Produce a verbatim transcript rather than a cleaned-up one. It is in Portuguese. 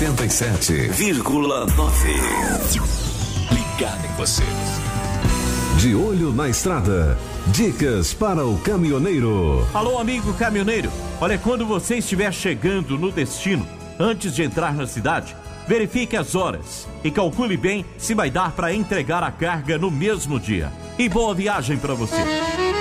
oitenta e sete vírgula nove. Ligado em você. De olho na estrada. Dicas para o caminhoneiro. Alô, amigo caminhoneiro. Olha, quando você estiver chegando no destino, antes de entrar na cidade, verifique as horas e calcule bem se vai dar para entregar a carga no mesmo dia. E boa viagem para você.